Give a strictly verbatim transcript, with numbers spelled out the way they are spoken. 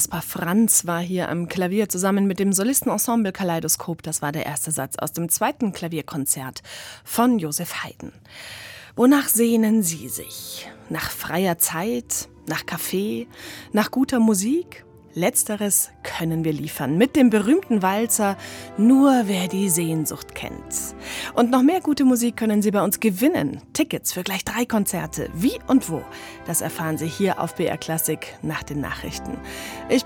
Kaspar Franz war hier am Klavier zusammen mit dem Solistenensemble Kaleidoskop. Das war der erste Satz aus dem zweiten Klavierkonzert von Joseph Haydn. Wonach sehnen Sie sich? Nach freier Zeit? Nach Kaffee? Nach guter Musik? Letzteres können wir liefern mit dem berühmten Walzer Nur wer die Sehnsucht kennt. Und noch mehr gute Musik können Sie bei uns gewinnen. Tickets für gleich drei Konzerte. Wie und wo? Das erfahren Sie hier auf B R Klassik nach den Nachrichten. Ich